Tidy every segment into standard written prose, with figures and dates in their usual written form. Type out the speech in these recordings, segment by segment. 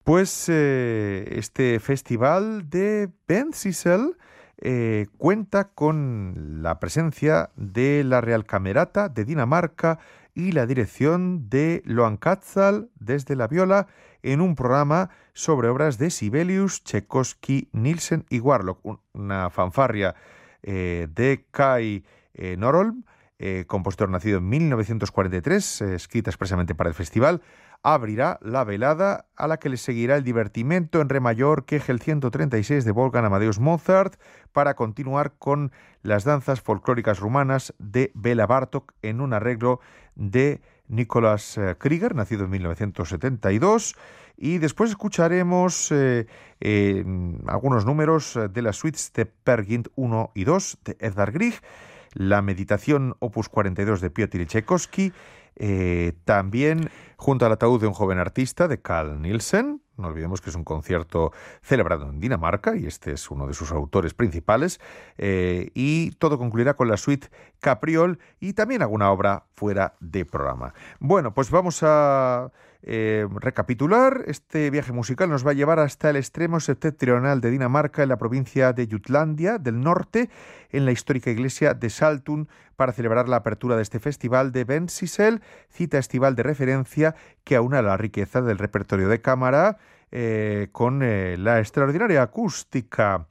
Pues este festival de Bencisel cuenta con la presencia de la Real Camerata de Dinamarca y la dirección de Loan Katzal desde la viola en un programa sobre obras de Sibelius, Tchaikovsky, Nielsen y Warlock, una fanfarria de Kai Norholm, compositor nacido en 1943, escrita expresamente para el festival. Abrirá la velada, a la que le seguirá el divertimento en re mayor Kegel 136 de Wolfgang Amadeus Mozart, para continuar con las danzas folclóricas rumanas de Bela Bartók en un arreglo de Nicolas Krieger, nacido en 1972, y después escucharemos algunos números de las suites de Per Gynt 1 y 2 de Edvard Grieg, la Meditación Opus 42 de Piotr Tchaikovsky, también Junto al ataúd de un joven artista de Carl Nielsen. No olvidemos que es un concierto celebrado en Dinamarca y este es uno de sus autores principales. Y todo concluirá con la suite Capriol y también alguna obra fuera de programa. Bueno, pues vamos a recapitular. Este viaje musical nos va a llevar hasta el extremo septentrional de Dinamarca, en la provincia de Jutlandia del Norte, en la histórica iglesia de Saltun, para celebrar la apertura de este festival de Bencisel, cita estival de referencia que aúna la riqueza del repertorio de cámara con la extraordinaria acústica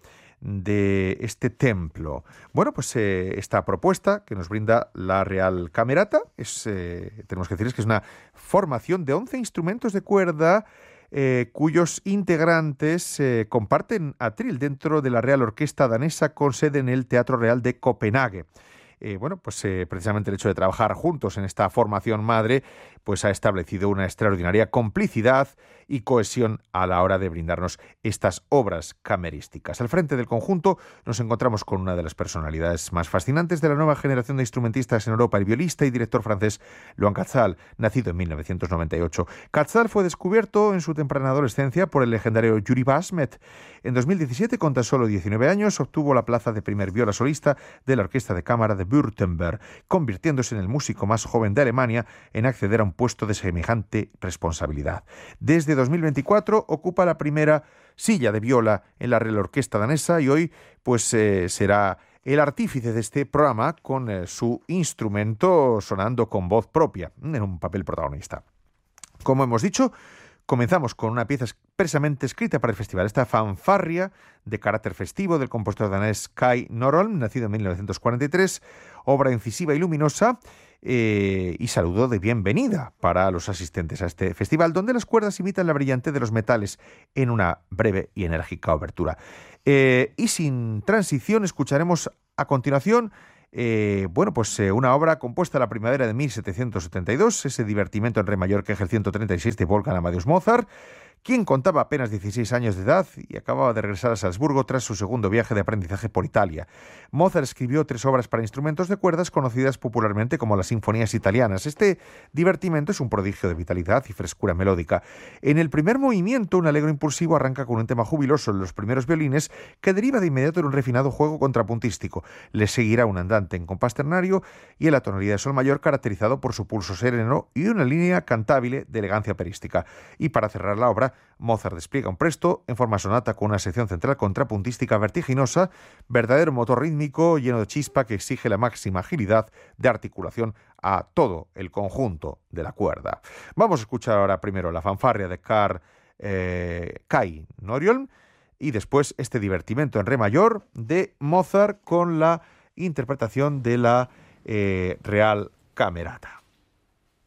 de este templo. Bueno, pues esta propuesta que nos brinda la Real Camerata tenemos que decirles que es una formación de 11 instrumentos de cuerda cuyos integrantes comparten atril dentro de la Real Orquesta Danesa con sede en el Teatro Real de Copenhague. Precisamente el hecho de trabajar juntos en esta formación madre pues ha establecido una extraordinaria complicidad y cohesión a la hora de brindarnos estas obras camerísticas. Al frente del conjunto nos encontramos con una de las personalidades más fascinantes de la nueva generación de instrumentistas en Europa, el violista y director francés Loan Katzal, nacido en 1998. Katzal fue descubierto en su temprana adolescencia por el legendario Yuri Basmet. En 2017, con tan solo 19 años, obtuvo la plaza de primer viola solista de la Orquesta de Cámara de Württemberg, convirtiéndose en el músico más joven de Alemania en acceder a un puesto de semejante responsabilidad. Desde 2024 ocupa la primera silla de viola en la Real Orquesta Danesa y hoy será el artífice de este programa con su instrumento sonando con voz propia, en un papel protagonista. Como hemos dicho, comenzamos con una pieza expresamente escrita para el festival, esta fanfarria de carácter festivo del compositor danés Kai Norholm, nacido en 1943, obra incisiva y luminosa, y saludo de bienvenida para los asistentes a este festival, donde las cuerdas imitan la brillantez de los metales en una breve y enérgica obertura. Y sin transición escucharemos a continuación una obra compuesta en la primavera de 1772, ese divertimento en re mayor Kegel 136 de Wolfgang Amadeus Mozart, quien contaba apenas 16 años de edad y acababa de regresar a Salzburgo tras su segundo viaje de aprendizaje por Italia. Mozart escribió 3 obras para instrumentos de cuerdas conocidas popularmente como las sinfonías italianas. Este divertimento es un prodigio de vitalidad y frescura melódica. En el primer movimiento, un alegro impulsivo arranca con un tema jubiloso en los primeros violines que deriva de inmediato en un refinado juego contrapuntístico. Le seguirá un andante en compás ternario y en la tonalidad de sol mayor caracterizado por su pulso sereno y una línea cantabile de elegancia operística. Y para cerrar la obra, Mozart despliega un presto en forma sonata con una sección central contrapuntística vertiginosa, verdadero motor rítmico lleno de chispa que exige la máxima agilidad de articulación a todo el conjunto de la cuerda. Vamos a escuchar ahora primero la fanfarria de Kai Norholm y después este divertimento en re mayor de Mozart con la interpretación de la Real Camerata.